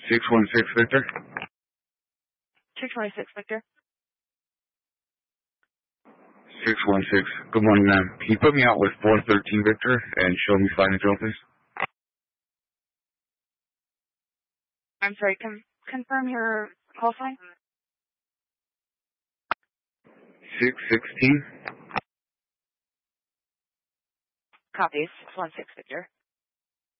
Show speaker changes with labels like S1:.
S1: 616 Victor.
S2: 626 Victor.
S1: 616. Good morning, ma'am. Can you put me out with 413 Victor and show me Flying Drone, please?
S2: I'm sorry, confirm your call sign?
S1: 616.
S2: Copy, 616 Victor.